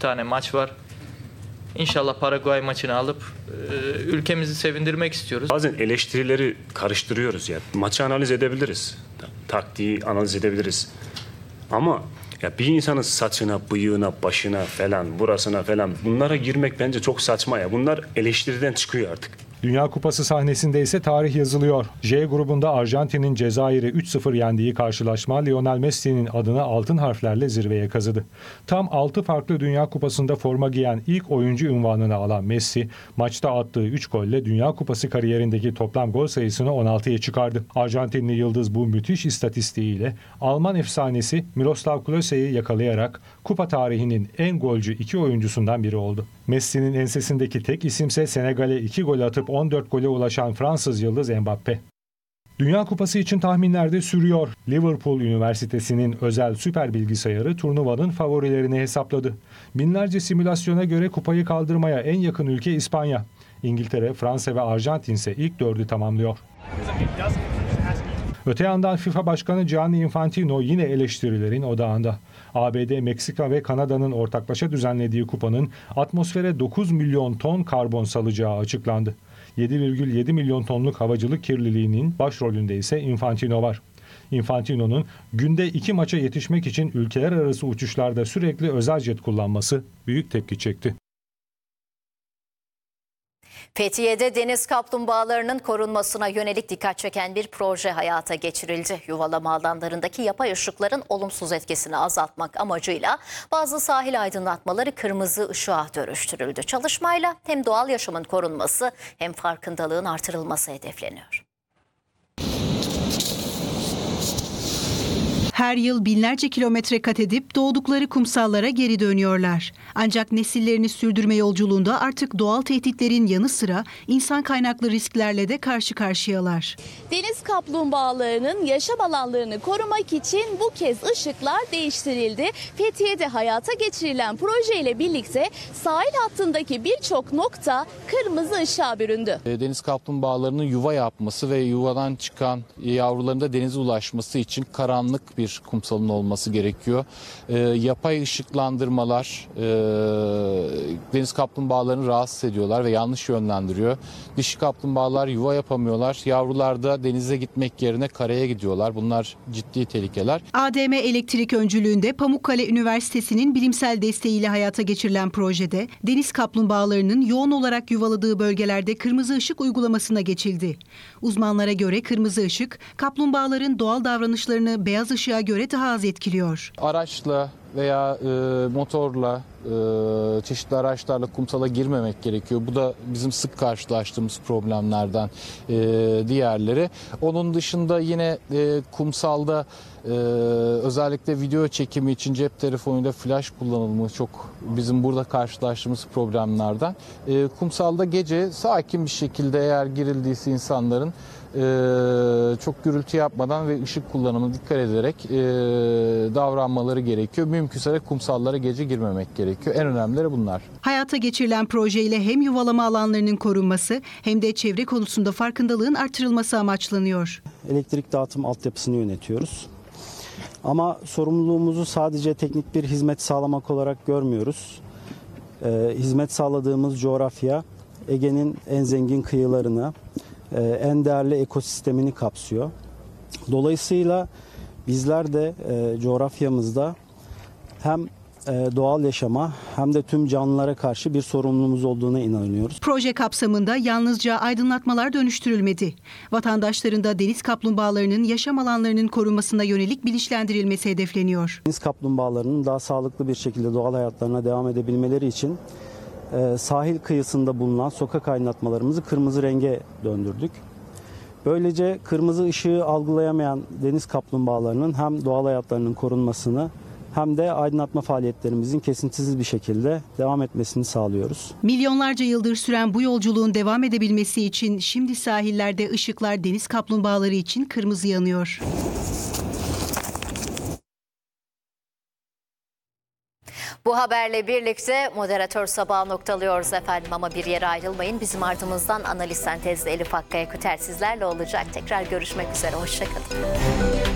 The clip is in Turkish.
tane maç var. İnşallah Paraguay maçını alıp ülkemizi sevindirmek istiyoruz. Bazen eleştirileri karıştırıyoruz ya. Maçı analiz edebiliriz. Taktiği analiz edebiliriz. Ama ya bir insanın saçına, bıyığına, başına falan, burasına falan bunlara girmek bence çok saçma ya. Bunlar eleştiriden çıkıyor artık. Dünya Kupası sahnesinde ise tarih yazılıyor. J grubunda Arjantin'in Cezayir'i 3-0 yendiği karşılaşma Lionel Messi'nin adını altın harflerle zirveye kazıdı. Tam 6 farklı Dünya Kupası'nda forma giyen ilk oyuncu unvanını alan Messi, maçta attığı 3 golle Dünya Kupası kariyerindeki toplam gol sayısını 16'ya çıkardı. Arjantinli yıldız bu müthiş istatistiğiyle Alman efsanesi Miroslav Klose'yi yakalayarak kupa tarihinin en golcü 2 oyuncusundan biri oldu. Messi'nin ensesindeki tek isimse Senegal'e 2 gol atıp 14 gole ulaşan Fransız yıldız Mbappé. Dünya Kupası için tahminler de sürüyor. Liverpool Üniversitesi'nin özel süper bilgisayarı turnuvanın favorilerini hesapladı. Binlerce simülasyona göre kupayı kaldırmaya en yakın ülke İspanya. İngiltere, Fransa ve Arjantin ise ilk dördü tamamlıyor. Öte yandan FIFA Başkanı Gianni Infantino yine eleştirilerin odağında. ABD, Meksika ve Kanada'nın ortaklaşa düzenlediği kupanın atmosfere 9 milyon ton karbon salacağı açıklandı. 7,7 milyon tonluk havacılık kirliliğinin başrolünde ise Infantino var. Infantino'nun günde 2 maça yetişmek için ülkeler arası uçuşlarda sürekli özel jet kullanması büyük tepki çekti. Fethiye'de deniz kaplumbağalarının korunmasına yönelik dikkat çeken bir proje hayata geçirildi. Yuvalama alanlarındaki yapay ışıkların olumsuz etkisini azaltmak amacıyla bazı sahil aydınlatmaları kırmızı ışığa dönüştürüldü. Çalışmayla hem doğal yaşamın korunması hem farkındalığın artırılması hedefleniyor. Her yıl binlerce kilometre kat edip doğdukları kumsallara geri dönüyorlar. Ancak nesillerini sürdürme yolculuğunda artık doğal tehditlerin yanı sıra insan kaynaklı risklerle de karşı karşıyalar. Deniz kaplumbağalarının yaşam alanlarını korumak için bu kez ışıklar değiştirildi. Fethiye'de hayata geçirilen projeyle birlikte sahil hattındaki birçok nokta kırmızı ışığa büründü. Deniz kaplumbağalarının yuva yapması ve yuvadan çıkan yavruların da denize ulaşması için karanlık bir kumsalın olması gerekiyor. Yapay ışıklandırmalar deniz kaplumbağalarını rahatsız ediyorlar ve yanlış yönlendiriyor. Dişi kaplumbağalar yuva yapamıyorlar. Yavrular da denize gitmek yerine karaya gidiyorlar. Bunlar ciddi tehlikeler. ADM Elektrik öncülüğünde Pamukkale Üniversitesi'nin bilimsel desteğiyle hayata geçirilen projede deniz kaplumbağalarının yoğun olarak yuvaladığı bölgelerde kırmızı ışık uygulamasına geçildi. Uzmanlara göre kırmızı ışık kaplumbağaların doğal davranışlarını beyaz ışığa göre daha az etkiliyor. Araçla veya motorla, çeşitli araçlarla kumsala girmemek gerekiyor. Bu da bizim sık karşılaştığımız problemlerden diğerleri. Onun dışında yine kumsalda özellikle video çekimi için cep telefonuyla flash kullanılımı çok bizim burada karşılaştığımız problemlerden. Kumsalda gece sakin bir şekilde eğer girildiyse insanların çok gürültü yapmadan ve ışık kullanımına dikkat ederek davranmaları gerekiyor. Mümkünse de kumsallara gece girmemek gerekiyor. En önemlileri bunlar. Hayata geçirilen projeyle hem yuvalama alanlarının korunması hem de çevre konusunda farkındalığın artırılması amaçlanıyor. Elektrik dağıtım altyapısını yönetiyoruz. Ama sorumluluğumuzu sadece teknik bir hizmet sağlamak olarak görmüyoruz. Hizmet sağladığımız coğrafya Ege'nin en zengin kıyılarını, en değerli ekosistemini kapsıyor. Dolayısıyla bizler de coğrafyamızda hem doğal yaşama hem de tüm canlılara karşı bir sorumluluğumuz olduğuna inanıyoruz. Proje kapsamında yalnızca aydınlatmalar dönüştürülmedi. Vatandaşların da deniz kaplumbağalarının yaşam alanlarının korunmasına yönelik bilinçlendirilmesi hedefleniyor. Deniz kaplumbağalarının daha sağlıklı bir şekilde doğal hayatlarına devam edebilmeleri için sahil kıyısında bulunan sokak aydınlatmalarımızı kırmızı renge döndürdük. Böylece kırmızı ışığı algılayamayan deniz kaplumbağalarının hem doğal hayatlarının korunmasını hem de aydınlatma faaliyetlerimizin kesintisiz bir şekilde devam etmesini sağlıyoruz. Milyonlarca yıldır süren bu yolculuğun devam edebilmesi için şimdi sahillerde ışıklar deniz kaplumbağaları için kırmızı yanıyor. Bu haberle birlikte moderatör sabahı noktalıyoruz efendim ama bir yere ayrılmayın. Bizim ardımızdan analiz sentezli Elif Hakkaya Küter sizlerle olacak. Tekrar görüşmek üzere. Hoşçakalın.